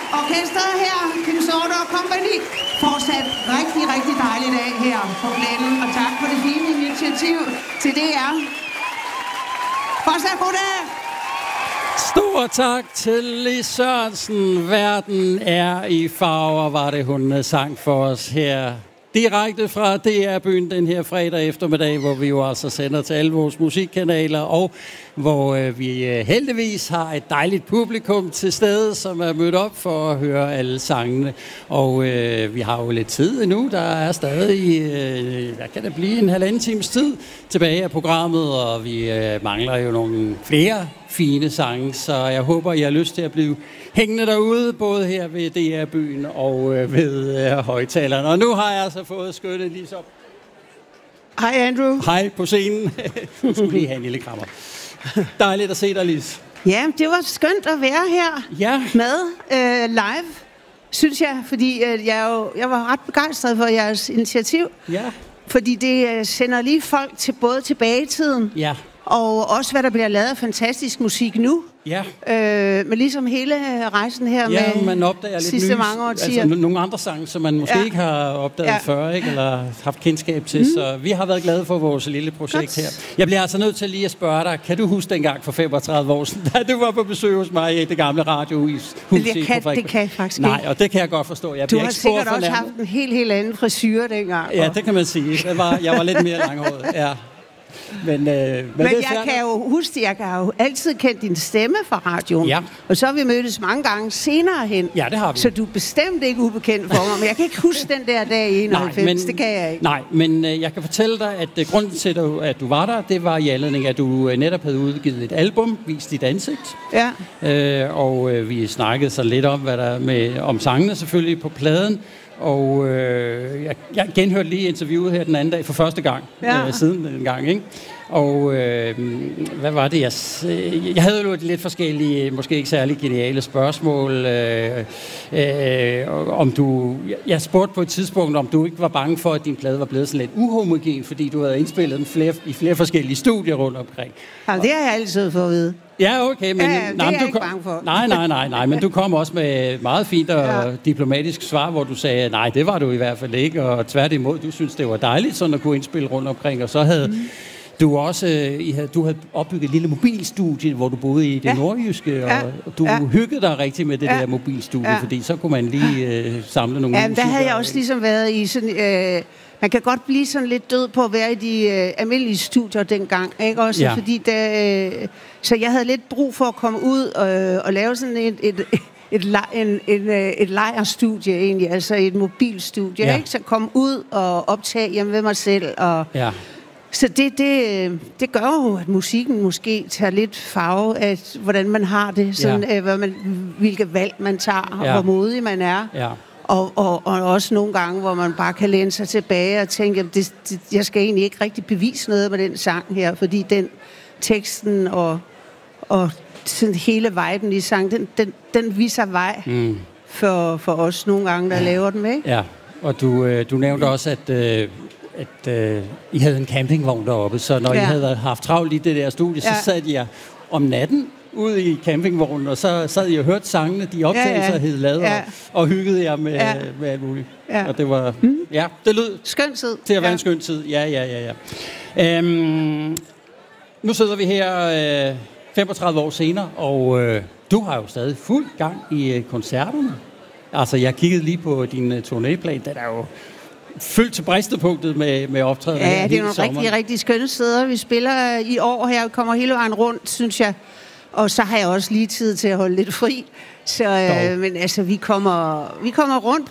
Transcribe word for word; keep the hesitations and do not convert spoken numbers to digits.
orkestret her, Kim Sorte og Company. Fortsat rigtig, rigtig dejlig dag her på Glæden, og tak for det fine initiativ til D R. Fortsat god dag. Stor tak til Lis Sørensen. Verden er i farver, var det hun sang for os her. Direkte fra D R-byen den her fredag eftermiddag, hvor vi jo altså sender til alle vores musikkanaler, og hvor øh, vi øh, heldigvis har et dejligt publikum til stede, som er mødt op for at høre alle sangene. Og øh, vi har jo lidt tid endnu. Der er stadig, øh, der kan det blive en halvanden times tid tilbage af programmet, og vi øh, mangler jo nogle flere fine sange, så jeg håber, I har lyst til at blive hængende derude, både her ved D R-byen og øh, ved øh, højtalerne. Og nu har jeg altså fået skøttet lige så. Hej Andrew. Hej på scenen. Nu skal vi have en lille krammer. Dejligt at se dig, Lis. Ja, det var skønt at være her ja. med øh, live, synes jeg, fordi øh, jeg, jo, jeg var ret begejstret for jeres initiativ. Ja. Fordi det øh, sender lige folk til både tilbage i tiden, ja. og også hvad der bliver lavet af fantastisk musik nu. Ja. Øh, men ligesom hele rejsen her ja, med man opdager lidt sidste nye, mange årtier. Altså nogle andre sange, som man måske ja. ikke har opdaget ja. før, ikke? Eller haft kendskab til. Mm. Så vi har været glade for vores lille projekt Godt. her. Jeg bliver altså nødt til lige at spørge dig, kan du huske dengang for femogtredive år siden, da du var på besøg hos mig i det gamle radiohus? Det kan, det kan jeg faktisk Nej, ikke. Nej, og det kan jeg godt forstå. Jeg du har sikkert også haft en helt, helt anden frisyr dengang. Ja, det kan man sige. Jeg var, jeg var lidt mere langhåret, ja. Men, øh, men, men jeg kan jo huske, jeg har jo altid kendt din stemme fra radioen. Ja. Og så har vi mødtes mange gange senere hen. Ja, det har vi. Så du er bestemt ikke ubekendt for mig. Men jeg kan ikke huske den der dag i enoghalvfems. Nej, men, det kan jeg ikke. Nej, men øh, jeg kan fortælle dig, at øh, grunden til, at du var der, det var i anledning, at du øh, netop havde udgivet et album, Vist dit ansigt. Ja. Øh, og øh, vi snakkede så lidt om, hvad der med om sangene selvfølgelig på pladen. Og øh, jeg, jeg genhørte lige interviewet her den anden dag for første gang, ja. øh, siden den gang, ikke? Og øh, hvad var det, jeg... Jeg havde jo lidt forskellige, måske ikke særlig geniale spørgsmål. Øh, øh, om du... Jeg spurgte på et tidspunkt, om du ikke var bange for, at din plade var blevet sådan lidt uhomogen, fordi du havde indspillet den flere, i flere forskellige studier rundt omkring. Ja, det har jeg altid fået at vide. Ja, okay, men... Ja, det nej, er men jeg du ikke kom, bange for. Nej, nej, nej, nej, men du kom også med meget fint og ja. diplomatisk svar, hvor du sagde, nej, det var du i hvert fald ikke, og tværtimod, du synes, det var dejligt sådan at kunne indspille rundt omkring, og så havde... Mm. Du også, I havde, du havde opbygget et lille mobilstudie, hvor du boede i det ja. nordjyske, og ja. du ja. hyggede dig rigtig med det ja. der mobilstudie, ja. fordi så kunne man lige øh, samle nogle ja, der havde jeg også ligesom været i sådan... Øh, man kan godt blive sådan lidt død på at være i de øh, almindelige studier dengang, ikke også? Ja. Fordi der, øh, så jeg havde lidt brug for at komme ud og, og lave sådan et... et Et, en, en, et lejerstudie egentlig, altså et mobilstudie, ja. ikke? Så komme ud og optage hjemme ved mig selv. Og ja. Så det, det, det gør jo, at musikken måske tager lidt farve af, hvordan man har det, sådan, ja. hvad man, hvilke valg man tager, ja. og hvor modig man er. Ja. Og, og, og også nogle gange, hvor man bare kan læne sig tilbage og tænke, at det, det, jeg skal egentlig ikke rigtig bevise noget med den sang her, fordi den teksten og, og sådan hele viben i sang, den, den, den viser vej mm. for, for os nogle gange, der ja. laver den, ikke? Ja, og du, øh, du nævnte også, at, øh, at øh, I havde en campingvogn deroppe, så når ja. I havde haft travlt i det der studie, ja. så sad jeg om natten ude i campingvognen, og så sad jeg og hørte sangene, de optagelser ja, ja. havde lavet, ja. og, og hyggede jer med, ja. med alt muligt. Ja. Og det var, mm. ja, det lød skøn tid. til at være ja. en skøn tid. Ja, ja, ja, ja. Øhm, nu sidder vi her... Øh, femogtredive år senere, og øh, du har jo stadig fuld gang i øh, koncerterne. Altså, jeg kiggede lige på din øh, turnéplan, den er jo fyldt til bristepunktet med, med optræden. Ja, det er nogle sommeren. rigtig, rigtig skønne steder. Vi spiller i år her, kommer hele vejen rundt, synes jeg. Og så har jeg også lige tid til at holde lidt fri. Så, øh, men altså, vi kommer, vi kommer rundt